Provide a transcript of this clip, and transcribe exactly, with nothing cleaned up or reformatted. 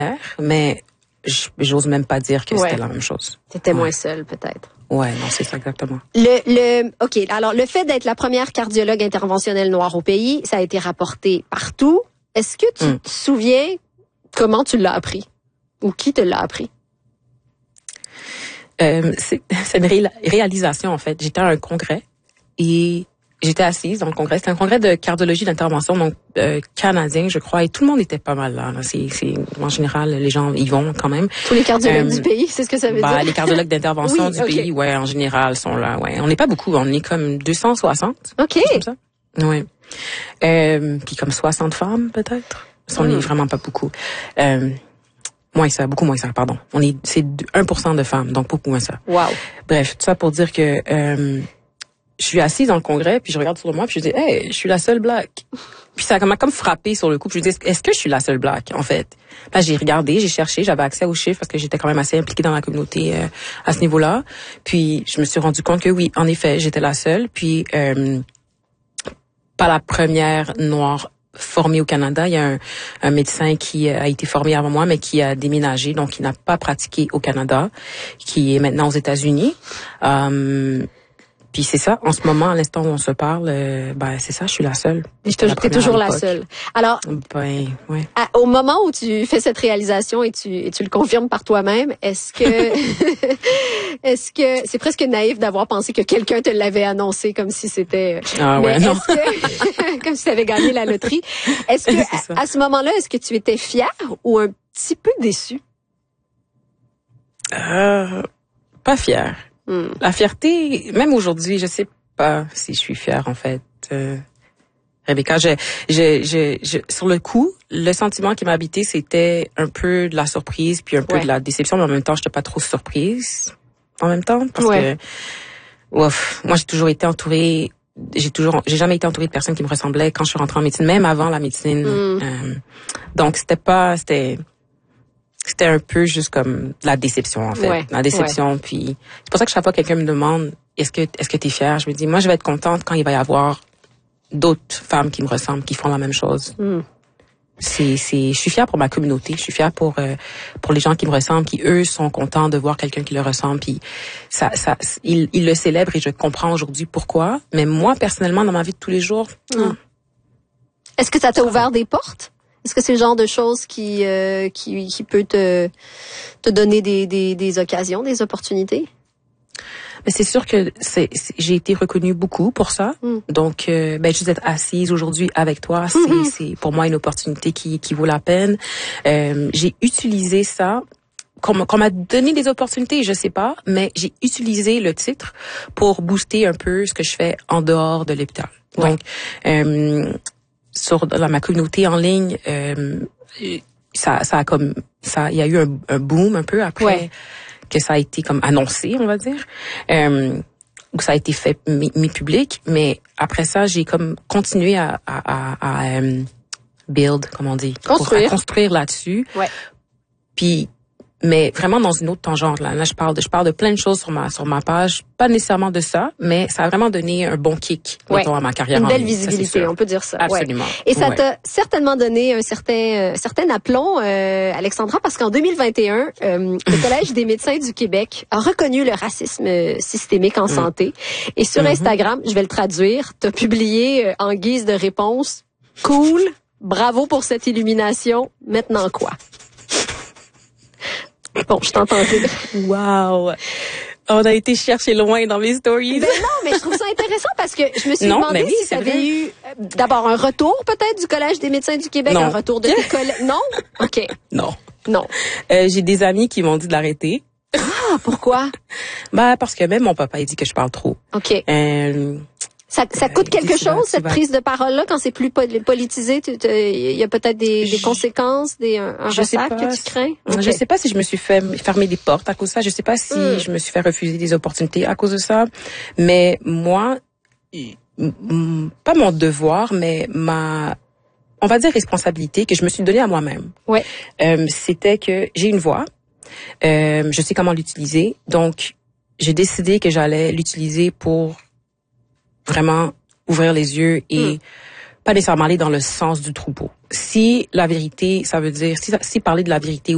mais j'ose même pas dire que ouais. c'était la même chose. T'étais ouais. moins seule, peut-être. Ouais, non, c'est ça exactement. Le, le, ok. Alors, le fait d'être la première cardiologue interventionnelle noire au pays, ça a été rapporté partout. Est-ce que tu mm. te souviens comment tu l'as appris ou qui te l'a appris? Euh, c'est, c'est une ré- réalisation en fait. J'étais à un congrès et j'étais assise dans le congrès. C'était un congrès de cardiologie d'intervention, donc euh, canadien, je crois, et tout le monde était pas mal là. là. C'est, c'est en général, les gens y vont quand même. Tous les cardiologues euh, du pays, c'est ce que ça veut bah, dire. Les cardiologues d'intervention oui, du okay. pays, ouais, en général, sont là. Ouais, on n'est pas beaucoup, on est comme deux cent soixante. Ok. Comme ça. Ouais. Euh, puis comme soixante femmes peut-être. On n'est mm. vraiment pas beaucoup. Euh, Moins ça, beaucoup moins ça, pardon. On est, c'est un pour cent de femmes, donc beaucoup moins ça. Wow. Bref, tout ça pour dire que euh, je suis assise dans le congrès, puis je regarde sur moi, puis je dis, hey, je suis la seule black. Puis ça m'a comme frappé sur le coup. Puis je dis, est-ce que je suis la seule black, en fait? Là, j'ai regardé, j'ai cherché, j'avais accès aux chiffres parce que j'étais quand même assez impliquée dans la communauté euh, à ce niveau-là. Puis je me suis rendu compte que oui, en effet, j'étais la seule. Puis euh, pas la première noire formé au Canada. Il y a un, un médecin qui a été formé avant moi, mais qui a déménagé, donc qui n'a pas pratiqué au Canada, qui est maintenant aux États-Unis. Um, Puis c'est ça, en ce moment, à l'instant où on se parle, euh, ben c'est ça, je suis la seule. Et tu es toujours la seule. Alors, ben, ouais. à, au moment où tu fais cette réalisation et tu, et tu le confirmes par toi-même, est-ce que est-ce que c'est presque naïf d'avoir pensé que quelqu'un te l'avait annoncé comme si c'était ah ouais, non. Que, comme si tu avais gagné la loterie. Est-ce que à, à ce moment-là, est-ce que tu étais fière ou un petit peu déçue? Euh, pas fière. Hmm. La fierté, même aujourd'hui, je sais pas si je suis fière en fait. Euh, Rebecca, je, je, je, je, sur le coup, le sentiment qui m'a habité, c'était un peu de la surprise puis un peu ouais. de la déception, mais en même temps, j'étais pas trop surprise. En même temps, parce ouais. que, ouf, moi j'ai toujours été entourée, j'ai toujours, j'ai jamais été entourée de personnes qui me ressemblaient quand je suis rentrée en médecine, même avant la médecine. Hmm. Euh, donc c'était pas, c'était. C'était un peu juste comme de la déception, en fait. Ouais, la déception, ouais. puis... C'est pour ça que chaque fois que quelqu'un me demande « Est-ce que est-ce que t'es fière? » Je me dis « Moi, je vais être contente quand il va y avoir d'autres femmes qui me ressemblent, qui font la même chose. Mm. » C'est, c'est... Je suis fière pour ma communauté. Je suis fière pour euh, pour les gens qui me ressemblent, qui, eux, sont contents de voir quelqu'un qui leur ressemble. Puis ça, ça, ils, ils le célèbrent et je comprends aujourd'hui pourquoi. Mais moi, personnellement, dans ma vie de tous les jours... Mm. Est-ce que ça t'a ouvert des portes? Est-ce que c'est le genre de choses qui euh, qui qui peut te te donner des des des occasions, des opportunités? Mais c'est sûr que c'est, c'est j'ai été reconnue beaucoup pour ça. Mm. Donc euh, ben juste être assise aujourd'hui avec toi, c'est mm-hmm. c'est pour moi une opportunité qui qui vaut la peine. Euh, j'ai utilisé ça qu'on, qu'on m'a donné des opportunités, je sais pas, mais j'ai utilisé le titre pour booster un peu ce que je fais en dehors de l'hôpital. Ouais. Donc euh, sur dans ma communauté en ligne, euh, ça, ça a comme ça, il y a eu un, un boom un peu après ouais. que ça a été comme annoncé, on va dire, euh, où ça a été fait mis, mis public. Mais après ça, j'ai comme continué à, à, à, à um, build, comme on dit, construire, pour, à construire là-dessus. Ouais. Puis mais vraiment dans une autre tangente là. Là, je parle de je parle de plein de choses sur ma sur ma page, pas nécessairement de ça, mais ça a vraiment donné un bon kick ouais. mettons, à ma carrière. Une en belle ligne, visibilité, on peut dire ça. Absolument. Ouais. Et ça ouais. t'a certainement donné un certain euh, certain aplomb, euh, Alexandra, parce qu'en deux mille vingt et un, euh, le Collège des médecins du Québec a reconnu le racisme systémique en mm. santé. Et sur mm-hmm. Instagram, je vais le traduire, t'as publié euh, en guise de réponse, cool, bravo pour cette illumination. Maintenant quoi? Bon, je t'entends dire. Wow. On a été chercher loin dans mes stories. Ben non, mais je trouve ça intéressant parce que je me suis non, demandé oui, si tu avais eu euh, d'abord un retour peut-être du Collège des médecins du Québec, non. un retour de tes collègues. Non? OK. Non. Non. Euh, j'ai des amis qui m'ont dit de l'arrêter. Ah, pourquoi? Bah parce que même mon papa il dit que je parle trop. OK. Euh, Ça, ça coûte quelque chose, cette prise de parole-là, quand c'est plus politisé? Il y a peut-être des, des conséquences, des, un, un ressac que tu crains? Okay. Je sais pas si je me suis fait fermer des portes à cause de ça. Je sais pas si mm. je me suis fait refuser des opportunités à cause de ça. Mais moi, pas mon devoir, mais ma, on va dire responsabilité que je me suis donnée à moi-même. Ouais. Euh, c'était que j'ai une voix. Euh, je sais comment l'utiliser. Donc, j'ai décidé que j'allais l'utiliser pour vraiment ouvrir les yeux et mm. pas nécessairement aller dans le sens du troupeau. Si la vérité, ça veut dire, si, si parler de la vérité